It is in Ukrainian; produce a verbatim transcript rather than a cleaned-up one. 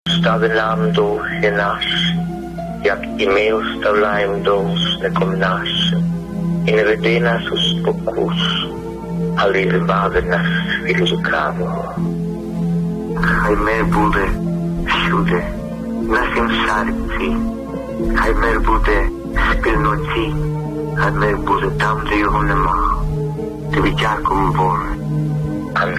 Stawi nam duše naše, jak i my ustavljajmo duš nekom našem. I ne vedi nas u pokusu, ali izbavi nas iz lukavog. Haj mir bude všude, v našem srdci. Haj mir bude v spільноті. Хай мир буде там, де його нема. Тобі дякую, Боже.